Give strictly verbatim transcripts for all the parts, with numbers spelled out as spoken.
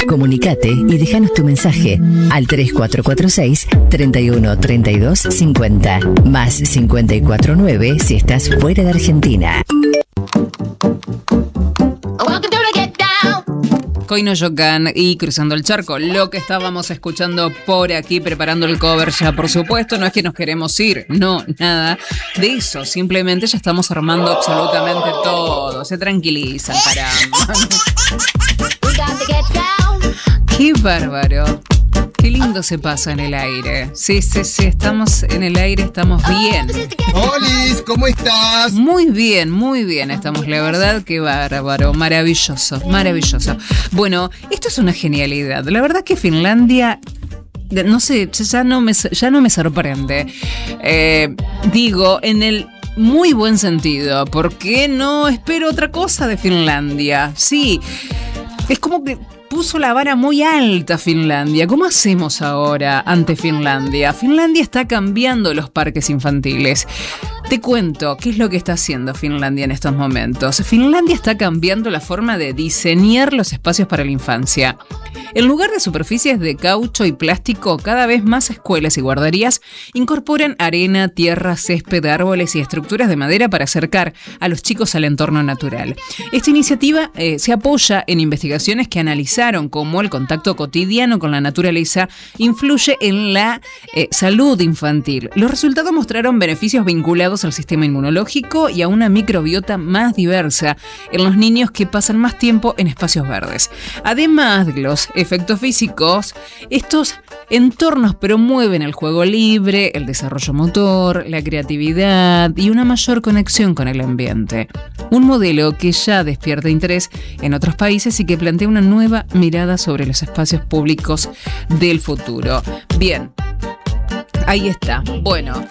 Comunicate y déjanos tu mensaje al tres cuatro cuatro seis, treinta y uno, treinta y dos, cincuenta, más cincuenta y cuatro nueve si estás fuera de Argentina. Coinoyocan y Cruzando el Charco, lo que estábamos escuchando por aquí, preparando el cover ya, por supuesto, no es que nos queremos ir, no, nada de eso, simplemente ya estamos armando absolutamente todo, se tranquilizan, caramba. Qué bárbaro. Qué lindo se pasa en el aire. Sí, sí, sí, estamos en el aire, estamos bien. ¡Holis! ¿Cómo estás? Muy bien, muy bien estamos, la verdad, qué bárbaro, maravilloso, maravilloso. Bueno, esto es una genialidad. La verdad que Finlandia, no sé, ya no me, ya no me sorprende. Eh, digo, en el muy buen sentido, porque no espero otra cosa de Finlandia. Sí, es como que puso la vara muy alta Finlandia. ¿Cómo hacemos ahora ante Finlandia? Finlandia está cambiando los parques infantiles. Te cuento qué es lo que está haciendo Finlandia en estos momentos. Finlandia está cambiando la forma de diseñar los espacios para la infancia. En lugar de superficies de caucho y plástico, cada vez más escuelas y guarderías incorporan arena, tierra, césped, árboles y estructuras de madera para acercar a los chicos al entorno natural. Esta iniciativa eh, se apoya en investigaciones que analizaron cómo el contacto cotidiano con la naturaleza influye en la eh, salud infantil. Los resultados mostraron beneficios vinculados al sistema inmunológico y a una microbiota más diversa en los niños que pasan más tiempo en espacios verdes. Además de los efectos físicos, estos entornos promueven el juego libre, el desarrollo motor, la creatividad y una mayor conexión con el ambiente. Un modelo que ya despierta interés en otros países y que plantea una nueva mirada sobre los espacios públicos del futuro. Bien, ahí está. Bueno,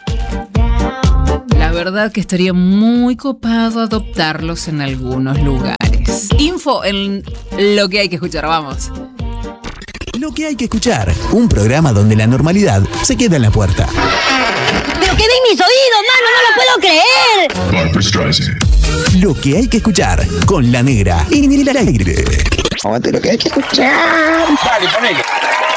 la verdad que estaría muy copado adoptarlos en algunos lugares. Info en lo que hay que escuchar, vamos. Lo que hay que escuchar, un programa donde la normalidad se queda en la puerta. ¡Pero qué ven mis oídos, mano! ¡No lo puedo creer! Lo que hay que escuchar, con La Negra en el aire. Aguante lo que hay que escuchar. Dale, ponele.